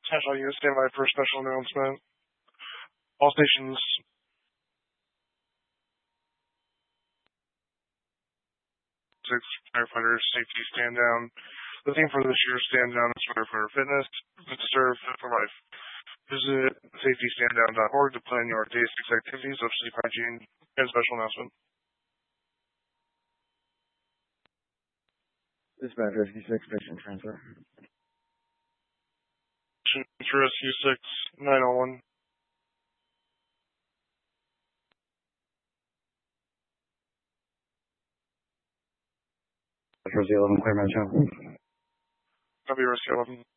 Central unit, stand by for a special announcement. All stations. 6 firefighters, safety stand down. The theme for this year's stand down is firefighter fitness, fit to serve, fit for life. Visit safetystandown.org to plan your day 6 activities of sleep hygiene and special announcement. Dispatch Rescue 6, station transfer. Rescue 6, 901. Rescue 11, clear my channel. Copy, Rescue 11.